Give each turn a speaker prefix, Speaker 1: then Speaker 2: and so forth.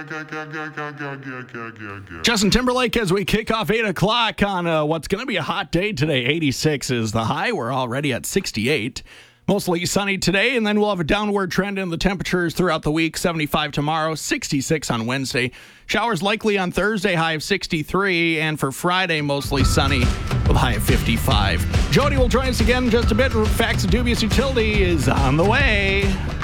Speaker 1: Justin Timberlake as we kick off 8 o'clock on what's going to be a hot day today. 86 is the high. We're already at 68. Mostly sunny today, and then we'll have a downward trend in the temperatures throughout the week. 75 tomorrow, 66 on Wednesday. Showers likely on Thursday, high of 63. And for Friday, mostly sunny with a high of 55. Jody will join us again in just a bit. Facts of Dubious Utility is on the way.